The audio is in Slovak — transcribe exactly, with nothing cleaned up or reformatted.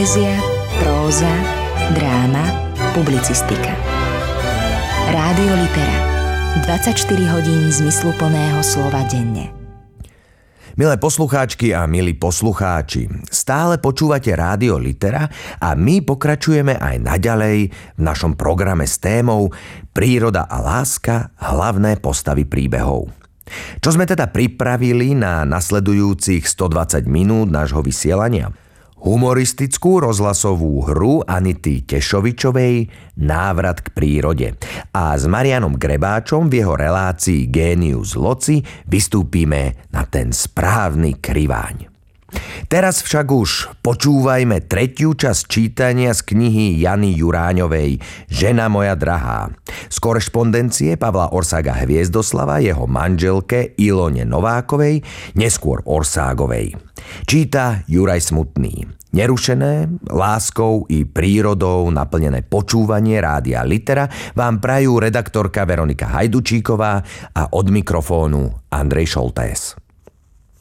Poézia, próza, dráma, publicistika. Rádio Litera. dvadsaťštyri hodín zmysluplného slova denne. Milé poslucháčky a milí poslucháči, stále počúvate Rádio Litera a my pokračujeme aj naďalej v našom programe s témou Príroda a láska, hlavné postavy príbehov. Čo sme teda pripravili na nasledujúcich stodvadsať minút nášho vysielania? Humoristickú rozhlasovú hru Anity Tešovičovej Návrat k prírode. A s Marianom Grebáčom v jeho relácii Génius Loci vystúpime na ten správny kriváň. Teraz však už počúvajme tretiu časť čítania z knihy Jany Juráňovej Žena moja drahá. Z korešpondencie Pavla Orsága Hviezdoslava jeho manželke Ilone Novákovej, neskôr Orságovej. Číta Juraj Smutný. Nerušené, láskou i prírodou naplnené počúvanie Rádia Litera vám prajú redaktorka Veronika Hajdučíková a od mikrofónu Andrej Šoltés.